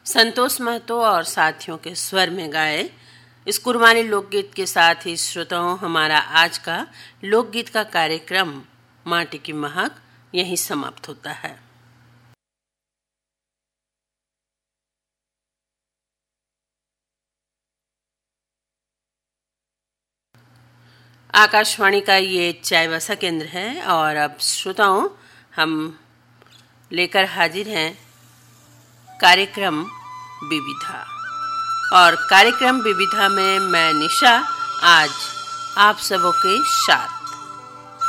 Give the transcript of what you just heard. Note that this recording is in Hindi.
संतोष महतो और साथियों के स्वर में गाए इस कुर्बानी लोकगीत के साथ ही श्रोताओं हमारा आज का लोकगीत का कार्यक्रम माटी की महक यहीं समाप्त होता है। आकाशवाणी का ये चाईबासा केंद्र है और अब श्रोताओं हम लेकर हाजिर हैं कार्यक्रम विविधा। और कार्यक्रम विविधा में मैं निशा आज आप सबों के साथ